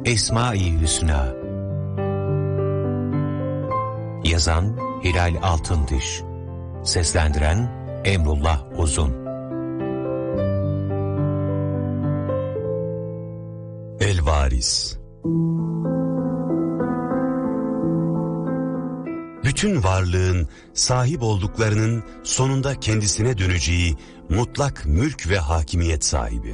Esma-i Hüsna. Yazan Hilal Altındiş. Seslendiren Emrullah Uzun. El Varis. Bütün varlığın sahip olduklarının sonunda kendisine döneceği mutlak mülk ve hakimiyet sahibi.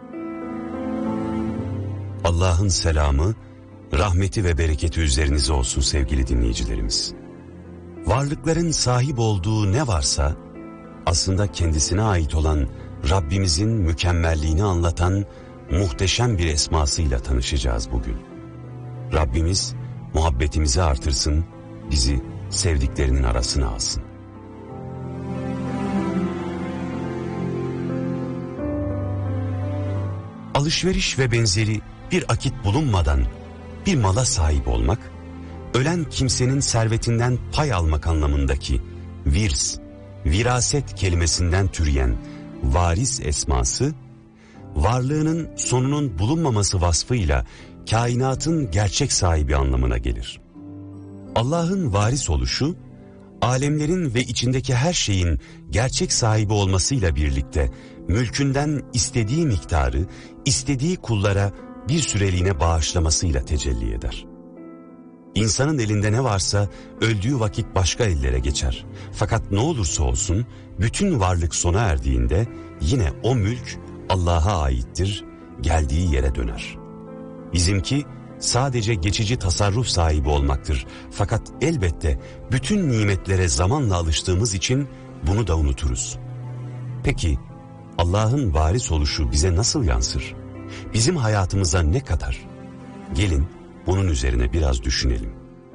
Allah'ın selamı, rahmeti ve bereketi üzerinize olsun sevgili dinleyicilerimiz. Varlıkların sahip olduğu ne varsa aslında kendisine ait olan Rabbimizin mükemmelliğini anlatan muhteşem bir esmasıyla tanışacağız bugün. Rabbimiz muhabbetimizi artırsın, bizi sevdiklerinin arasına alsın. Alışveriş ve benzeri bir akit bulunmadan bir mala sahip olmak, ölen kimsenin servetinden pay almak anlamındaki virs, viraset kelimesinden türeyen varis esması, varlığının sonunun bulunmaması vasfıyla kainatın gerçek sahibi anlamına gelir. Allah'ın varis oluşu, alemlerin ve içindeki her şeyin gerçek sahibi olmasıyla birlikte mülkünden istediği miktarı, istediği kullara bir süreliğine bağışlamasıyla tecelli eder. İnsanın elinde ne varsa öldüğü vakit başka ellere geçer. Fakat ne olursa olsun bütün varlık sona erdiğinde yine o mülk Allah'a aittir, geldiği yere döner. Bizimki sadece geçici tasarruf sahibi olmaktır. Fakat elbette bütün nimetlere zamanla alıştığımız için bunu da unuturuz. Peki Allah'ın varis oluşu bize nasıl yansır? Bizim hayatımıza ne katar? Gelin bunun üzerine biraz düşünelim.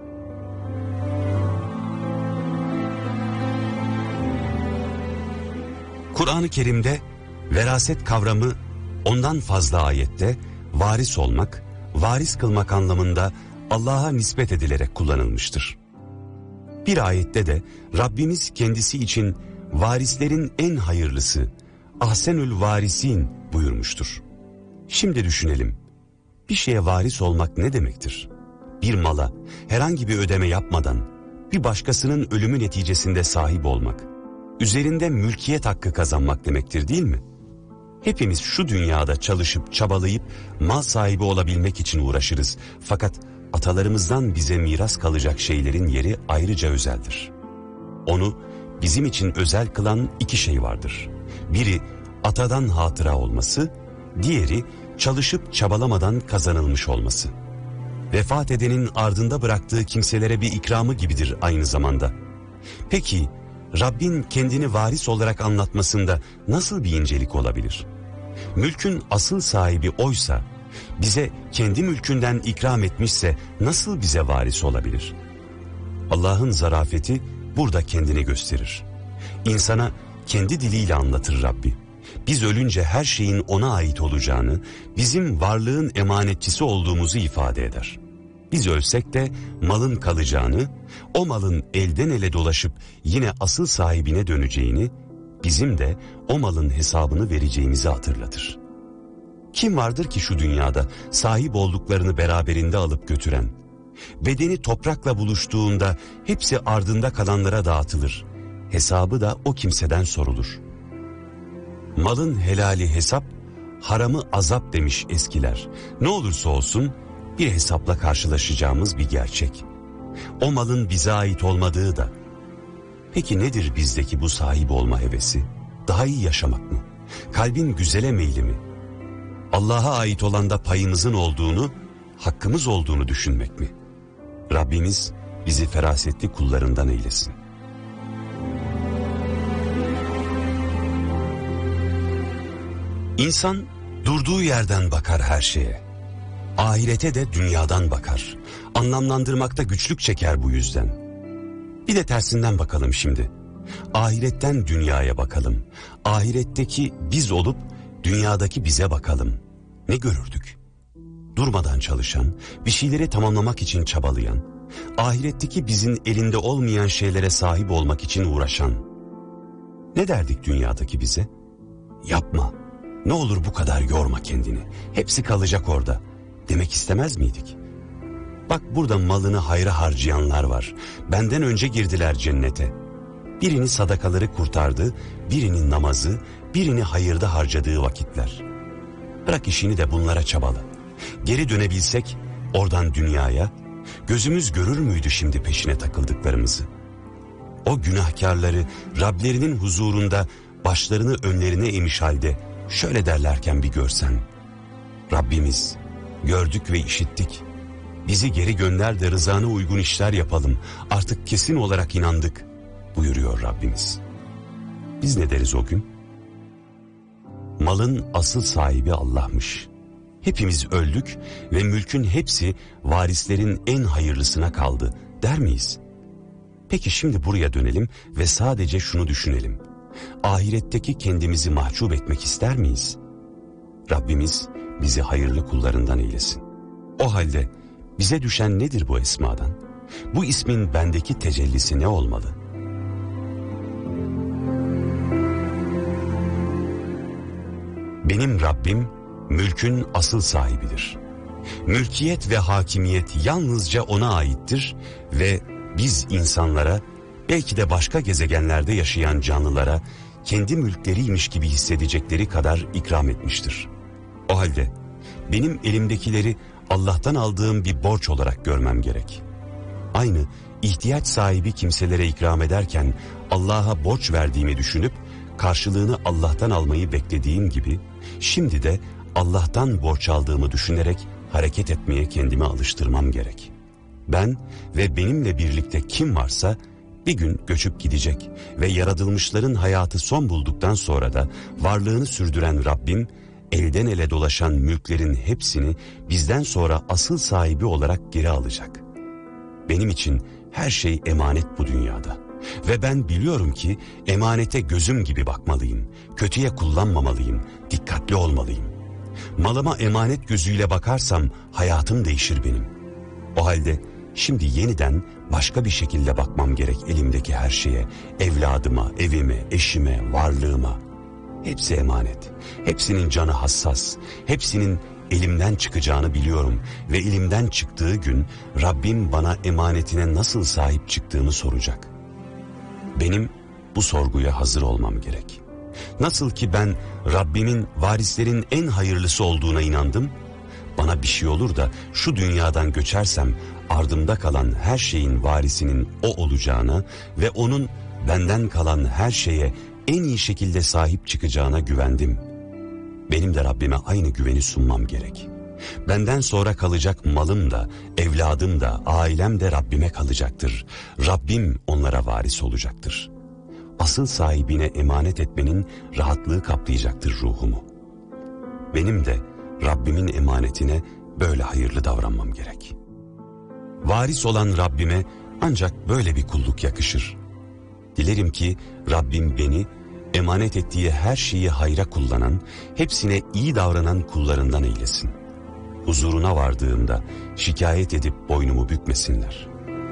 Kur'an-ı Kerim'de veraset kavramı ondan fazla ayette varis olmak, varis kılmak anlamında Allah'a nispet edilerek kullanılmıştır. Bir ayette de Rabbimiz kendisi için varislerin en hayırlısı, ahsenül varisin buyurmuştur. Şimdi düşünelim, bir şeye varis olmak ne demektir? Bir mala herhangi bir ödeme yapmadan bir başkasının ölümü neticesinde sahip olmak, üzerinde mülkiyet hakkı kazanmak demektir değil mi? Hepimiz şu dünyada çalışıp çabalayıp mal sahibi olabilmek için uğraşırız. Fakat atalarımızdan bize miras kalacak şeylerin yeri ayrıca özeldir. Onu bizim için özel kılan iki şey vardır. Biri atadan hatıra olması, diğeri çalışıp çabalamadan kazanılmış olması. Vefat edenin ardında bıraktığı kimselere bir ikramı gibidir aynı zamanda. Peki Rabbin kendini varis olarak anlatmasında nasıl bir incelik olabilir? Mülkün asıl sahibi oysa, bize kendi mülkünden ikram etmişse nasıl bize varis olabilir? Allah'ın zarafeti burada kendini gösterir. İnsana kendi diliyle anlatır Rabbi. Biz ölünce her şeyin ona ait olacağını, bizim varlığın emanetçisi olduğumuzu ifade eder. Biz ölsek de malın kalacağını, o malın elden ele dolaşıp yine asıl sahibine döneceğini, bizim de o malın hesabını vereceğimizi hatırlatır. Kim vardır ki şu dünyada sahip olduklarını beraberinde alıp götüren? Bedeni toprakla buluştuğunda hepsi ardında kalanlara dağıtılır. Hesabı da o kimseden sorulur. Malın helali hesap, haramı azap demiş eskiler. Ne olursa olsun bir hesapla karşılaşacağımız bir gerçek. O malın bize ait olmadığı da. Peki nedir bizdeki bu sahip olma hevesi? Daha iyi yaşamak mı? Kalbin güzele meyli mi? Allah'a ait olan da payımızın olduğunu, hakkımız olduğunu düşünmek mi? Rabbimiz bizi ferasetli kullarından eylesin. İnsan durduğu yerden bakar her şeye. Ahirete de dünyadan bakar. Anlamlandırmakta güçlük çeker bu yüzden. Bir de tersinden bakalım şimdi. Ahiretten dünyaya bakalım. Ahiretteki biz olup dünyadaki bize bakalım. Ne görürdük? Durmadan çalışan, bir şeyleri tamamlamak için çabalayan, ahiretteki bizim elinde olmayan şeylere sahip olmak için uğraşan. Ne derdik dünyadaki bize? Yapma. Ne olur bu kadar yorma kendini. Hepsi kalacak orada. demek istemez miydik? Bak burada malını hayra harcayanlar var. Benden önce girdiler cennete. Birini sadakaları kurtardı, birini namazı, birini hayırda harcadığı vakitler. Bırak işini de bunlara çabalı. Geri dönebilsek oradan dünyaya, gözümüz görür müydü şimdi peşine takıldıklarımızı? O günahkarları Rablerinin huzurunda başlarını önlerine emiş halde şöyle derlerken bir görsen. Rabbimiz, gördük ve işittik. Bizi geri gönder de rızana uygun işler yapalım. Artık kesin olarak inandık buyuruyor Rabbimiz. Biz ne deriz o gün? Malın asıl sahibi Allah'mış. Hepimiz öldük ve mülkün hepsi varislerin en hayırlısına kaldı der miyiz? Peki şimdi buraya dönelim ve sadece şunu düşünelim. Ahiretteki kendimizi mahcup etmek ister miyiz? Rabbimiz bizi hayırlı kullarından eylesin. O halde bize düşen nedir bu esmadan? Bu ismin bendeki tecellisi ne olmalı? Benim Rabbim mülkün asıl sahibidir. Mülkiyet ve hakimiyet yalnızca ona aittir ve biz insanlara, belki de başka gezegenlerde yaşayan canlılara kendi mülkleriymiş gibi hissedecekleri kadar ikram etmiştir. O halde benim elimdekileri Allah'tan aldığım bir borç olarak görmem gerek. Aynı ihtiyaç sahibi kimselere ikram ederken Allah'a borç verdiğimi düşünüp karşılığını Allah'tan almayı beklediğim gibi şimdi de Allah'tan borç aldığımı düşünerek hareket etmeye kendimi alıştırmam gerek. Ben ve benimle birlikte kim varsa bir gün göçüp gidecek ve yaratılmışların hayatı son bulduktan sonra da varlığını sürdüren Rabbim elden ele dolaşan mülklerin hepsini bizden sonra asıl sahibi olarak geri alacak. Benim için her şey emanet bu dünyada ve ben biliyorum ki emanete gözüm gibi bakmalıyım, kötüye kullanmamalıyım, dikkatli olmalıyım. Malıma emanet gözüyle bakarsam hayatım değişir benim. O halde şimdi yeniden başka bir şekilde bakmam gerek elimdeki her şeye, evladıma, evime, eşime, varlığıma. Hepsi emanet, hepsinin canı hassas, hepsinin elimden çıkacağını biliyorum ve elimden çıktığı gün Rabbim bana emanetine nasıl sahip çıktığımı soracak. Benim bu sorguya hazır olmam gerek. Nasıl ki ben Rabbimin varislerin en hayırlısı olduğuna inandım, bana bir şey olur da şu dünyadan göçersem ardımda kalan her şeyin varisinin o olacağına ve onun benden kalan her şeye en iyi şekilde sahip çıkacağına güvendim. Benim de Rabbime aynı güveni sunmam gerek. Benden sonra kalacak malım da, evladım da, ailem de Rabbime kalacaktır. Rabbim onlara varis olacaktır. Asıl sahibine emanet etmenin rahatlığı kaplayacaktır ruhumu. Benim de Rabbimin emanetine böyle hayırlı davranmam gerek. Varis olan Rabbime ancak böyle bir kulluk yakışır. Dilerim ki Rabbim beni emanet ettiği her şeyi hayra kullanan, hepsine iyi davranan kullarından eylesin. Huzuruna vardığımda şikayet edip boynumu bükmesinler.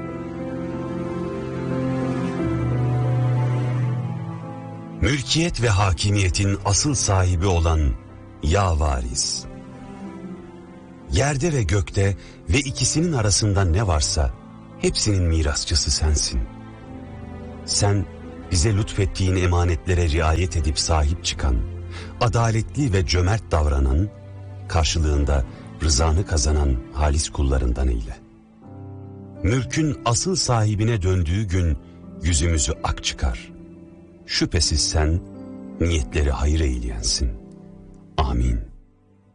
Mülkiyet ve hakimiyetin asıl sahibi olan ya varis. Yerde ve gökte ve ikisinin arasında ne varsa hepsinin mirasçısı sensin. Sen bize lütfettiğin emanetlere riayet edip sahip çıkan, adaletli ve cömert davranan, karşılığında rızanı kazanan halis kullarından eyle. Mülkün asıl sahibine döndüğü gün yüzümüzü ak çıkar. Şüphesiz sen niyetleri hayır eyleyensin. Amin.